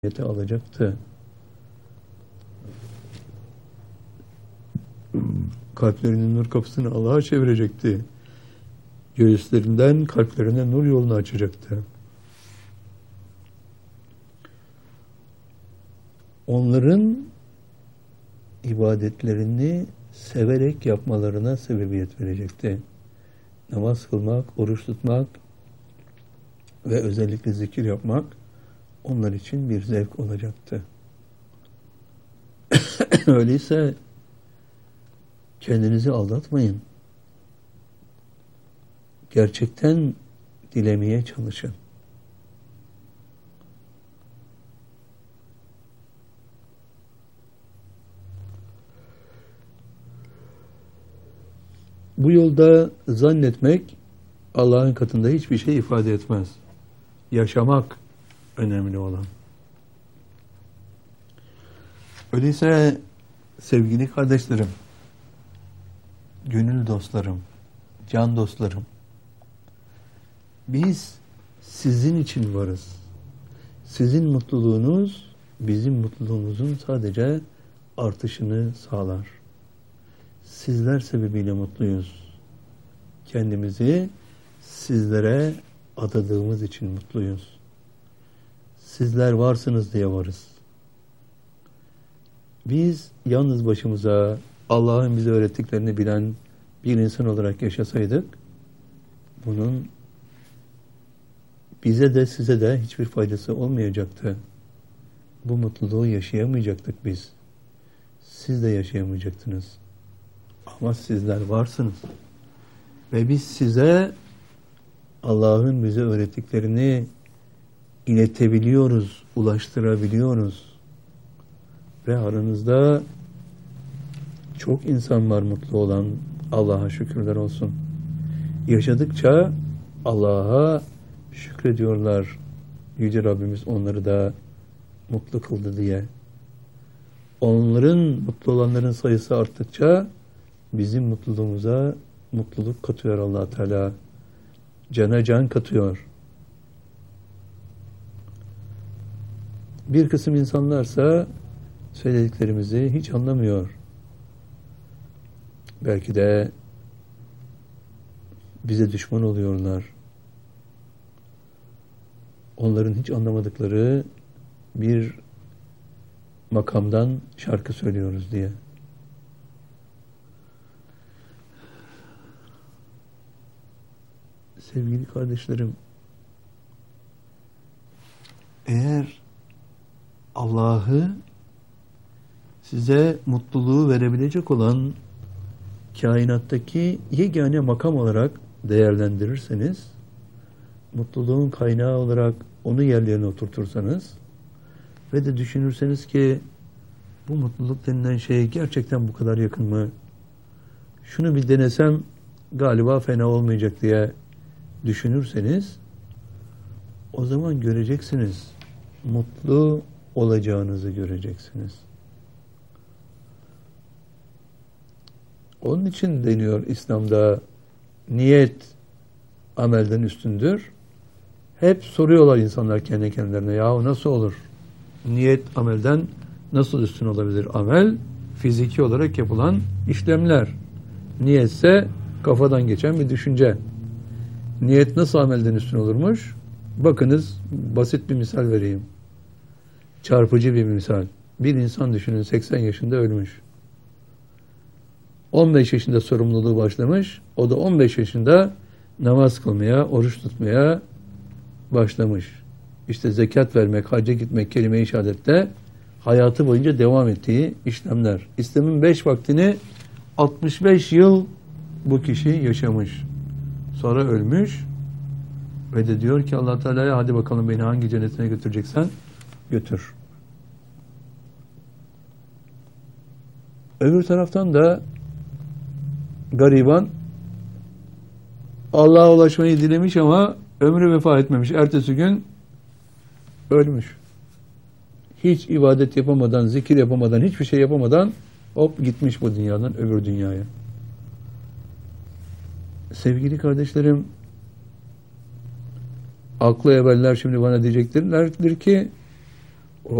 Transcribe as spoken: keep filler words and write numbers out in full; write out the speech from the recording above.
hidayete alacaktı. Kalplerinin nur kapısını Allah'a çevirecekti. Göğüslerinden kalplerine nur yolunu açacaktı. Onların ibadetlerini severek yapmalarına sebebiyet verecekti. Namaz kılmak, oruç tutmak ve özellikle zikir yapmak onlar için bir zevk olacaktı. Öyleyse kendinizi aldatmayın. Gerçekten dilemeye çalışın. Bu yolda zannetmek Allah'ın katında hiçbir şey ifade etmez. Yaşamak önemli olan. Öyleyse sevgili kardeşlerim, gönül dostlarım, can dostlarım, biz sizin için varız. Sizin mutluluğunuz bizim mutluluğumuzun sadece artışını sağlar. Sizler sebebiyle mutluyuz. Kendimizi sizlere adadığımız için mutluyuz. Sizler varsınız diye varız. Biz yalnız başımıza Allah'ın bize öğrettiklerini bilen bir insan olarak yaşasaydık, bunun bize de size de hiçbir faydası olmayacaktı. Bu mutluluğu yaşayamayacaktık biz. Siz de yaşayamayacaktınız. Ama sizler varsınız. Ve biz size Allah'ın bize öğrettiklerini iletebiliyoruz, ulaştırabiliyoruz. Ve aranızda çok insan var mutlu olan, Allah'a şükürler olsun. Yaşadıkça Allah'a şükrediyorlar. Yüce Rabbimiz onları da mutlu kıldı diye. Onların, mutlu olanların sayısı arttıkça bizim mutluluğumuza mutluluk katıyor Allah Teala. Cana can katıyor. Bir kısım insanlarsa söylediklerimizi hiç anlamıyor. Belki de bize düşman oluyorlar. Onların hiç anlamadıkları bir makamdan şarkı söylüyoruz diye. Sevgili kardeşlerim, eğer Allah'ı size mutluluğu verebilecek olan kainattaki yegane makam olarak değerlendirirseniz, mutluluğun kaynağı olarak onu yerlerine oturtursanız ve de düşünürseniz ki bu mutluluk denilen şey gerçekten bu kadar yakın mı? Şunu bir denesem galiba fena olmayacak diye düşünürseniz, o zaman göreceksiniz. Mutlu olacağınızı göreceksiniz. Onun için deniyor İslam'da niyet amelden üstündür. Hep soruyorlar insanlar kendi kendilerine, yahu nasıl olur? Niyet amelden nasıl üstün olabilir? Amel fiziki olarak yapılan işlemler. Niyetse kafadan geçen bir düşünce. Niyet nasıl amelden üstün olurmuş? Bakınız, basit bir misal vereyim. Çarpıcı bir misal. Bir insan düşünün, seksen yaşında ölmüş. on beş yaşında sorumluluğu başlamış. O da on beş yaşında namaz kılmaya, oruç tutmaya başlamış. İşte zekat vermek, hacca gitmek, kelime-i şehadette hayatı boyunca devam ettiği işlemler. İslam'ın beş vaktini altmış beş yıl bu kişi yaşamış. Sonra ölmüş ve de diyor ki Allah Teala'ya, hadi bakalım beni hangi cennetine götüreceksen götür. Öbür taraftan da gariban Allah'a ulaşmayı dilemiş ama ömrü vefa etmemiş. Ertesi gün ölmüş. Hiç ibadet yapamadan, zikir yapamadan, hiçbir şey yapamadan hop gitmiş bu dünyadan öbür dünyaya. Sevgili kardeşlerim, aklı evveller şimdi bana diyeceklerdir ki